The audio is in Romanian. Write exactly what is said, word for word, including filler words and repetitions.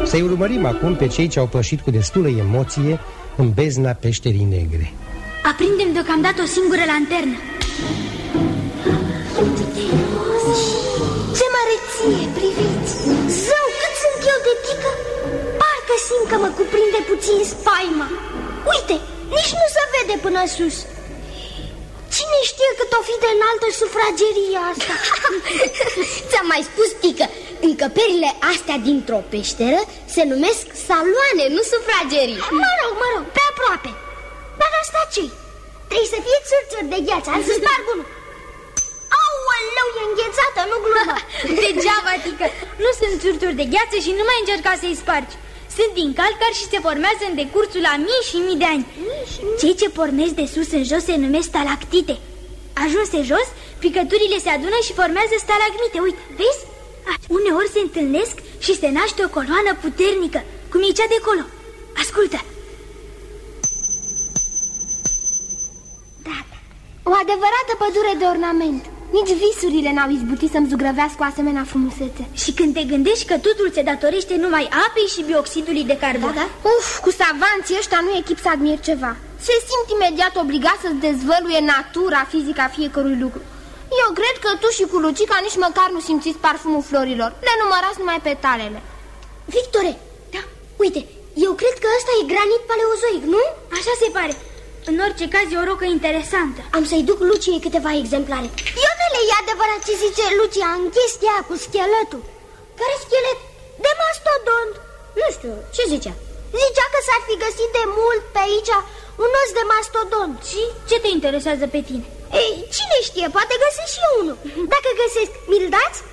Să-i urmărim acum pe cei ce au pășit cu destulă emoție în bezna peșterii negre. Aprindem deocamdată o singură lanternă. Ce măreție, priviți! Zău, cât sunt eu de tică! Parcă simt că mă cuprinde puțin spaima. Uite, nici nu se vede până sus. Cine știe cât o fi de înaltă sufrageria asta? Ți-am mai spus, tică, încăperile astea dintr-o peșteră se numesc saloane, nu sufragerii. Mă rog, mă rog, pe aproape. Dar asta ce-i? Trebuie să fie țârțări de gheață, am să sparg unul. Aoleu, e înghețată, nu glumă. Degeaba, tică, nu sunt țurturi de gheață și nu mai încerca să-i spargi. Sunt din calcar și se formează în decursul la mii și mii de ani. Cei ce pornesc de sus în jos se numesc stalactite. Ajunse jos, picăturile se adună și formează stalagmite. Uite, vezi? Uneori se întâlnesc și se naște o coloană puternică, cum e cea de acolo. Ascultă! Da, o adevărată pădure de ornament. Nici visurile n-au izbutit să-mi zugrăvească o asemenea frumusețe. Și când te gândești că totul se datorește numai apei și bioxidului de carbon. Da, da? Uf, cu savanții ăștia nu e chip să admir ceva. Se simt imediat obligat să-ți dezvăluie natura fizică a fiecărui lucru. Eu cred că tu și cu Lucica nici măcar nu simțiți parfumul florilor. Le numărați numai petalele. Victore, da, uite, eu cred că ăsta e granit paleozoic, nu? Așa se pare. În orice caz e o rocă interesantă. Am să-i duc Luciei câteva exemplare. Ionele, e adevărat ce zice Lucia în chestia cu scheletul. Care schelet? De mastodont. Nu știu, ce zicea? Zicea că s-ar fi găsit de mult pe aici un os de mastodont. Și ce te interesează pe tine? Ei, cine știe, poate găsesc și eu unul. Dacă găsesc, mi-l dați?